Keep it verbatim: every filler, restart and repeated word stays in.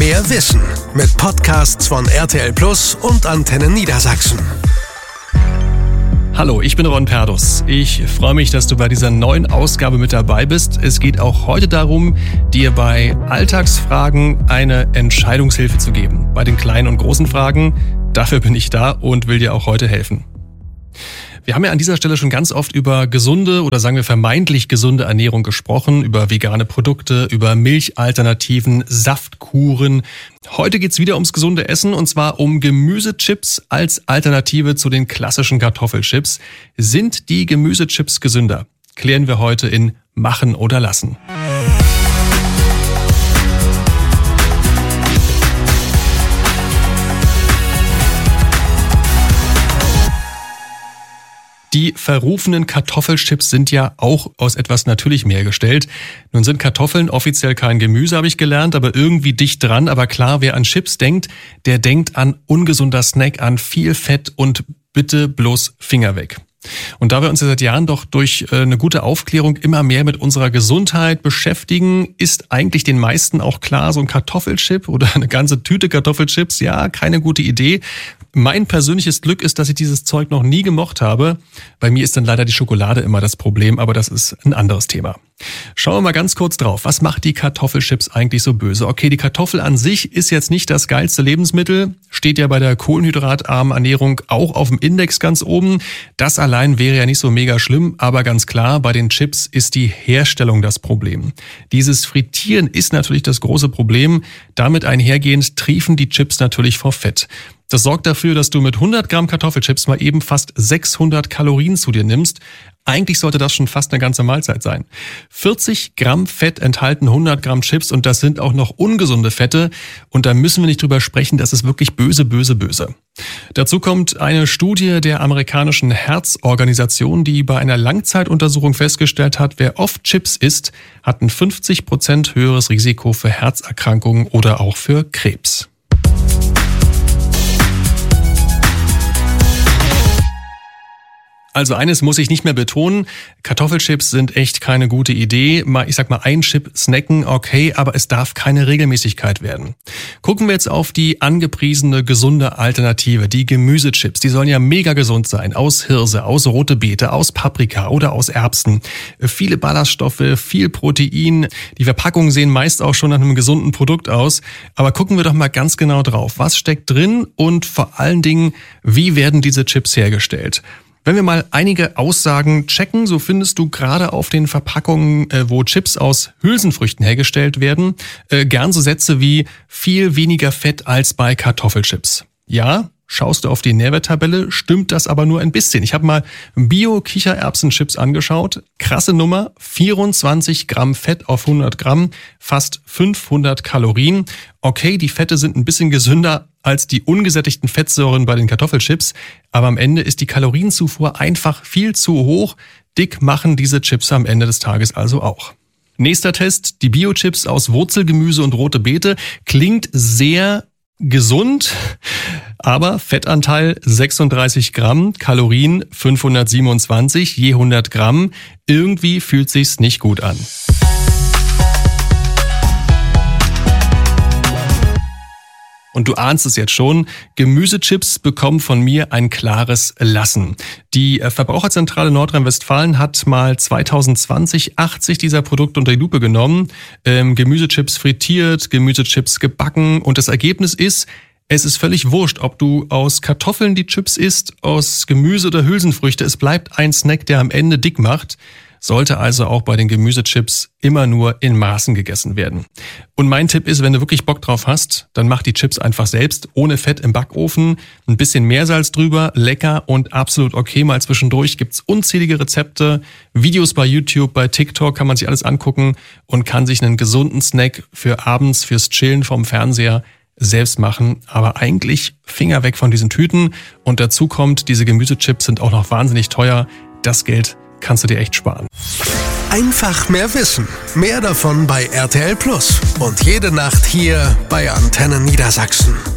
mehr Wissen mit Podcasts von R T L Plus und Antenne Niedersachsen. Hallo, ich bin Ron Perdus. Ich freue mich, dass du bei dieser neuen Ausgabe mit dabei bist. Es geht auch heute darum, dir bei Alltagsfragen eine Entscheidungshilfe zu geben. Bei den kleinen und großen Fragen, dafür bin ich da und will dir auch heute helfen. Wir haben ja an dieser Stelle schon ganz oft über gesunde oder sagen wir vermeintlich gesunde Ernährung gesprochen, über vegane Produkte, über Milchalternativen, Saftkuren. Heute geht's wieder ums gesunde Essen und zwar um Gemüsechips als Alternative zu den klassischen Kartoffelchips. Sind die Gemüsechips gesünder? Klären wir heute in Machen oder Lassen. Die verrufenen Kartoffelchips sind ja auch aus etwas Natürlichem hergestellt. Nun sind Kartoffeln offiziell kein Gemüse, habe ich gelernt, aber irgendwie dicht dran. Aber klar, wer an Chips denkt, der denkt an ungesunder Snack, an viel Fett und bitte bloß Finger weg. Und da wir uns ja seit Jahren doch durch eine gute Aufklärung immer mehr mit unserer Gesundheit beschäftigen, ist eigentlich den meisten auch klar, so ein Kartoffelchip oder eine ganze Tüte Kartoffelchips, ja, keine gute Idee. Mein persönliches Glück ist, dass ich dieses Zeug noch nie gemocht habe. Bei mir ist dann leider die Schokolade immer das Problem, aber das ist ein anderes Thema. Schauen wir mal ganz kurz drauf. Was macht die Kartoffelchips eigentlich so böse? Okay, die Kartoffel an sich ist jetzt nicht das geilste Lebensmittel, steht ja bei der kohlenhydratarmen Ernährung auch auf dem Index ganz oben. Das allein wäre ja nicht so mega schlimm, aber ganz klar, bei den Chips ist die Herstellung das Problem. Dieses Frittieren ist natürlich das große Problem. Damit einhergehend triefen die Chips natürlich vor Fett. Das sorgt dafür, dass du mit hundert Gramm Kartoffelchips mal eben fast sechshundert Kalorien zu dir nimmst. Eigentlich sollte das schon fast eine ganze Mahlzeit sein. vierzig Gramm Fett enthalten hundert Gramm Chips und das sind auch noch ungesunde Fette. Und da müssen wir nicht drüber sprechen, das ist wirklich böse, böse, böse. Dazu kommt eine Studie der amerikanischen Herzorganisation, die bei einer Langzeituntersuchung festgestellt hat, wer oft Chips isst, hat ein fünfzig Prozent höheres Risiko für Herzerkrankungen oder auch für Krebs. Also eines muss ich nicht mehr betonen, Kartoffelchips sind echt keine gute Idee. Mal, ich sag mal, ein Chip snacken, okay, aber es darf keine Regelmäßigkeit werden. Gucken wir jetzt auf die angepriesene gesunde Alternative, die Gemüsechips. Die sollen ja mega gesund sein, aus Hirse, aus rote Beete, aus Paprika oder aus Erbsen. Viele Ballaststoffe, viel Protein. Die Verpackungen sehen meist auch schon nach einem gesunden Produkt aus. Aber gucken wir doch mal ganz genau drauf. Was steckt drin und vor allen Dingen, wie werden diese Chips hergestellt? Wenn wir mal einige Aussagen checken, so findest du gerade auf den Verpackungen, wo Chips aus Hülsenfrüchten hergestellt werden, gern so Sätze wie viel weniger Fett als bei Kartoffelchips. Ja, schaust du auf die Nährwerttabelle, stimmt das aber nur ein bisschen. Ich habe mal Bio-Kichererbsenchips angeschaut. Krasse Nummer, vierundzwanzig Gramm Fett auf hundert Gramm, fast fünfhundert Kalorien. Okay, die Fette sind ein bisschen gesünder als die ungesättigten Fettsäuren bei den Kartoffelchips, aber am Ende ist die Kalorienzufuhr einfach viel zu hoch. Dick machen diese Chips am Ende des Tages also auch. Nächster Test, die Bio-Chips aus Wurzelgemüse und rote Beete. Klingt sehr gesund, aber Fettanteil sechsunddreißig Gramm, Kalorien fünfhundertsiebenundzwanzig je hundert Gramm. Irgendwie fühlt sich's nicht gut an. Und du ahnst es jetzt schon, Gemüsechips bekommen von mir ein klares Lassen. Die Verbraucherzentrale Nordrhein-Westfalen hat mal zwanzig zwanzig achtzig dieser Produkte unter die Lupe genommen, ähm, Gemüsechips frittiert, Gemüsechips gebacken und das Ergebnis ist, es ist völlig wurscht, ob du aus Kartoffeln die Chips isst, aus Gemüse oder Hülsenfrüchte, es bleibt ein Snack, der am Ende dick macht. Sollte also auch bei den Gemüsechips immer nur in Maßen gegessen werden. Und mein Tipp ist, wenn du wirklich Bock drauf hast, dann mach die Chips einfach selbst, ohne Fett im Backofen, ein bisschen Meersalz drüber, lecker und absolut okay. Mal zwischendurch gibt's unzählige Rezepte, Videos bei YouTube, bei TikTok, kann man sich alles angucken und kann sich einen gesunden Snack für abends, fürs Chillen vom Fernseher selbst machen. Aber eigentlich Finger weg von diesen Tüten. Und dazu kommt, diese Gemüsechips sind auch noch wahnsinnig teuer. Das Geld kannst du dir echt sparen. Einfach mehr Wissen. Mehr davon bei R T L Plus. Und jede Nacht hier bei Antenne Niedersachsen.